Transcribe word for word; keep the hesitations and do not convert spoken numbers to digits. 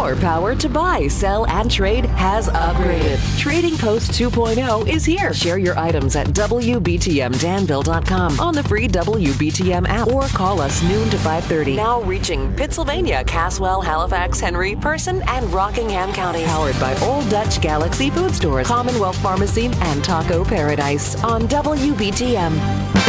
Our power to buy, sell, and trade has upgraded. Trading Post two point oh is here. Share your items at W B T M Danville dot com on the free W B T M app or call us noon to five thirty. Now reaching Pittsylvania, Caswell, Halifax, Henry, Person, and Rockingham counties. Powered by Old Dutch Galaxy Food Stores, Commonwealth Pharmacy, and Taco Paradise on W B T M.